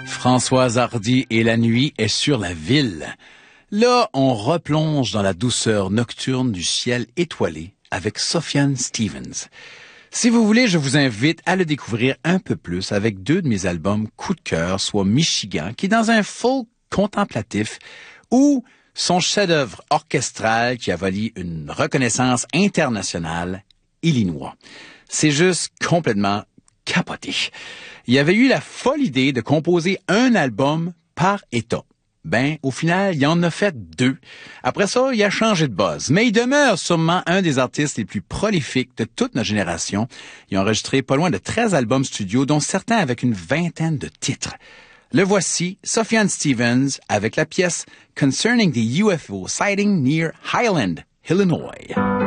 Françoise Hardy et la nuit est sur la ville. Là, on replonge dans la douceur nocturne du ciel étoilé avec Sufjan Stevens. Si vous voulez, je vous invite à le découvrir un peu plus avec deux de mes albums coup de cœur, soit Michigan, qui est dans un folk contemplatif, ou son chef-d'œuvre orchestral qui a valu une reconnaissance internationale, Illinois. C'est juste complètement capoté. Il avait eu la folle idée de composer un album par État. Au final, il en a fait 2. Après ça, il a changé de buzz. Mais il demeure sûrement un des artistes les plus prolifiques de toute notre génération. Il a enregistré pas loin de 13 albums studio, dont certains avec une vingtaine de titres. Le voici, Sufjan Stevens, avec la pièce Concerning the UFO Sighting Near Highland, Illinois.